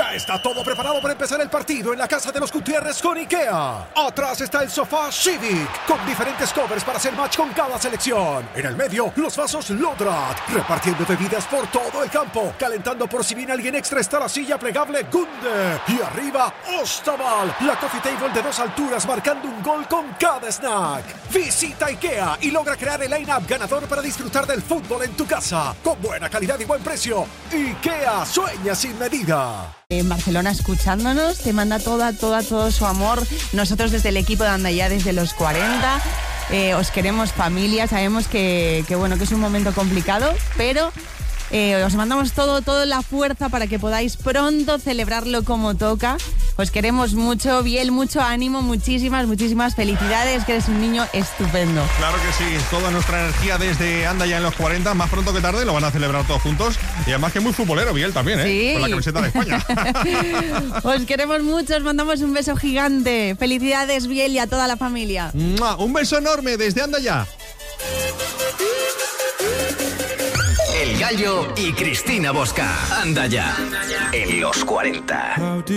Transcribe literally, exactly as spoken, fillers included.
Ya está todo preparado para empezar el partido en la casa de los Gutiérrez con IKEA. Atrás está el sofá Civic, con diferentes covers para hacer match con cada selección. En el medio, los vasos Lodrat, repartiendo bebidas por todo el campo. Calentando por si viene alguien extra está la silla plegable Gunde. Y arriba, Ostaval, la coffee table de dos alturas marcando un gol con cada snack. Visita IKEA y logra crear el line-up ganador para disfrutar del fútbol en tu casa. Con buena calidad y buen precio. IKEA, sueña sin medida. En Barcelona escuchándonos, te manda toda, toda, todo su amor. Nosotros desde el equipo de Anda Ya, desde los cuarenta, eh, os queremos familia. Sabemos que, que, bueno, que es un momento complicado, pero eh, os mandamos todo, toda la fuerza para que podáis pronto celebrarlo como toca. Os queremos mucho, Biel, mucho ánimo, muchísimas, muchísimas felicidades, que eres un niño estupendo. Claro que sí, toda nuestra energía desde Anda Ya en los cuarenta, más pronto que tarde lo van a celebrar todos juntos. Y además que muy futbolero, Biel, también, ¿eh? Sí. Con la camiseta de España. Os queremos mucho, os mandamos un beso gigante. Felicidades, Biel, y a toda la familia. ¡Mua! Un beso enorme desde Anda Ya. El Gallo y Cristina Bosca. Anda Ya en los cuarenta.